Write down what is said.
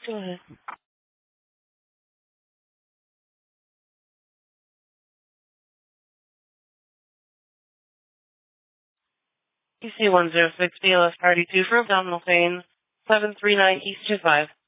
Go ahead. EC 106 BLS Party 2 for abdominal pain, 739 East 25.